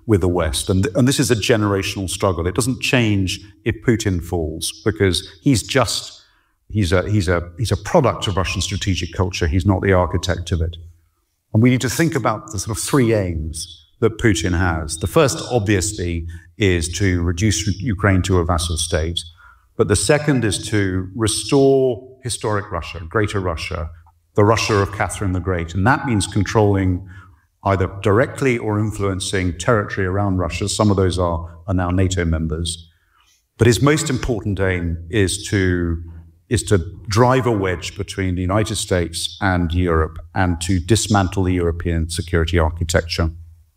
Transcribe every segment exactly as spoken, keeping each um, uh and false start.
with the West. And, and this is a generational struggle. It doesn't change if Putin falls, because he's just, he's a, he's a, he's a product of Russian strategic culture. He's not the architect of it. And we need to think about the sort of three aims that Putin has. The first, obviously, is to reduce Ukraine to a vassal state. But the second is to restore historic Russia, greater Russia, the Russia of Catherine the Great. And that means controlling either directly or influencing territory around Russia. Some of those are, are now NATO members. But his most important aim is to, is to drive a wedge between the United States and Europe and to dismantle the European security architecture.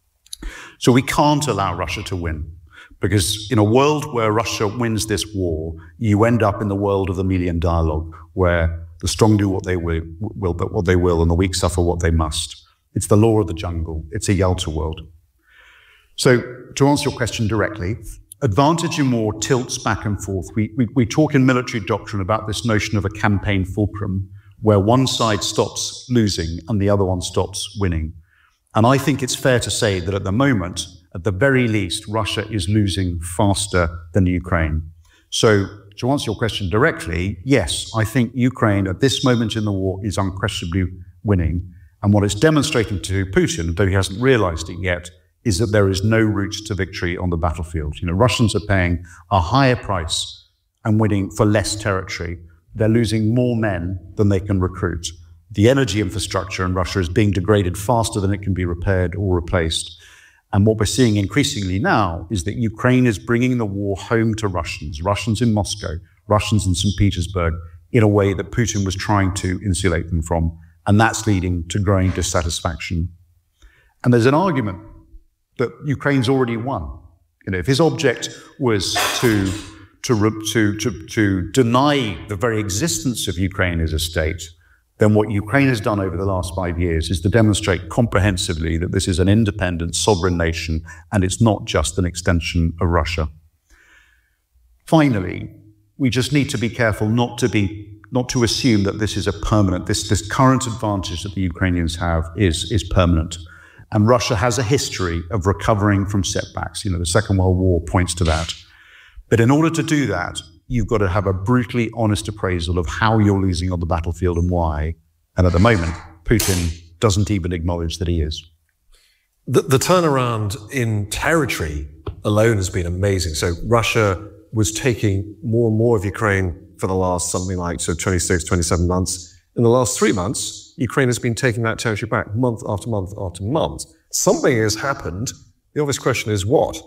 So we can't allow Russia to win, because in a world where Russia wins this war, you end up in the world of the Melian dialogue, where the strong do what they will, will but what they will, and the weak suffer what they must. It's the law of the jungle. It's a Yalta world. So to answer your question directly, advantage in war tilts back and forth. We, we, we talk in military doctrine about this notion of a campaign fulcrum, where one side stops losing and the other one stops winning. And I think it's fair to say that at the moment, at the very least, Russia is losing faster than Ukraine. So to answer your question directly, yes, I think Ukraine at this moment in the war is unquestionably winning. And what it's demonstrating to Putin, though he hasn't realized it yet, is that there is no route to victory on the battlefield. You know, Russians are paying a higher price and winning for less territory. They're losing more men than they can recruit. The energy infrastructure in Russia is being degraded faster than it can be repaired or replaced. And what we're seeing increasingly now is that Ukraine is bringing the war home to Russians, Russians in Moscow, Russians in Saint Petersburg, in a way that Putin was trying to insulate them from. And that's leading to growing dissatisfaction. And there's an argument that Ukraine's already won. You know, if his object was to, to, to, to, to deny the very existence of Ukraine as a state, then what Ukraine has done over the last five years is to demonstrate comprehensively that this is an independent, sovereign nation, and it's not just an extension of Russia. Finally, we just need to be careful not to be, not to assume that this is a permanent, this, this current advantage that the Ukrainians have is, is permanent. And Russia has a history of recovering from setbacks. You know, the Second World War points to that. But in order to do that, you've got to have a brutally honest appraisal of how you're losing on the battlefield and why. And at the moment, Putin doesn't even acknowledge that he is. The, the turnaround in territory alone has been amazing. So Russia was taking more and more of Ukraine for the last something like so twenty-six, twenty-seven months. In the last three months, Ukraine has been taking that territory back month after month after month. Something has happened. The obvious question is what?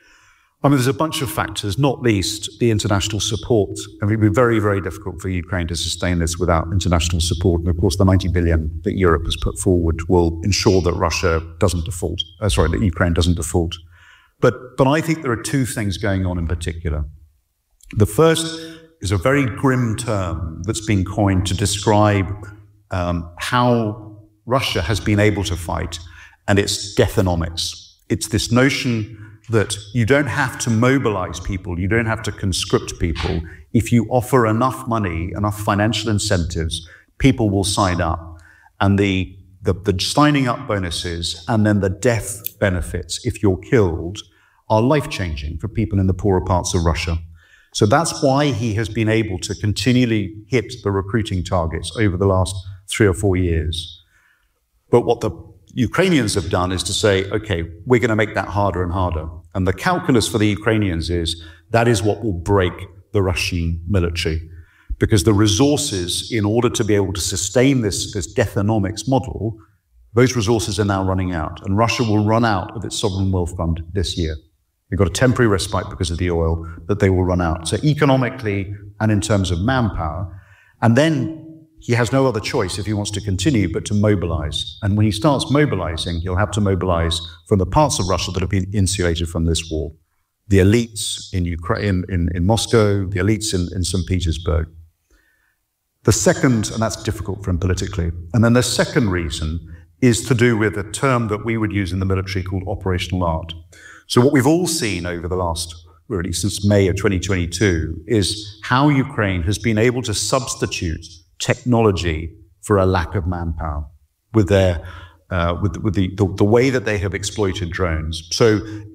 I mean, there's a bunch of factors, not least the international support. And it would be very, very difficult for Ukraine to sustain this without international support. And of course, the ninety billion that Europe has put forward will ensure that Russia doesn't default. Uh, sorry, that Ukraine doesn't default. But, but I think there are two things going on in particular. The first is a very grim term that's been coined to describe um, how Russia has been able to fight, and it's deathonomics. It's this notion that you don't have to mobilize people, you don't have to conscript people. If you offer enough money, enough financial incentives, people will sign up. And the, the, the signing up bonuses and then the death benefits, if you're killed, are life-changing for people in the poorer parts of Russia. So that's why he has been able to continually hit the recruiting targets over the last three or four years. But what the Ukrainians have done is to say, okay, we're going to make that harder and harder. And the calculus for the Ukrainians is that is what will break the Russian military, because the resources in order to be able to sustain this, this deathonomics model, those resources are now running out, and Russia will run out of its sovereign wealth fund this year. They've got a temporary respite because of the oil, but they will run out. So economically and in terms of manpower, and then he has no other choice if he wants to continue but to mobilize. And when he starts mobilizing, he'll have to mobilize from the parts of Russia that have been insulated from this war. The elites in Ukraine, in, in Moscow, the elites in, in Saint Petersburg. The second, and that's difficult for him politically, and then the second reason is to do with a term that we would use in the military called operational art. So what we've all seen over the last, really since May of twenty twenty-two, is how Ukraine has been able to substitute technology for a lack of manpower with their uh, with, with the, the the way that they have exploited drones. So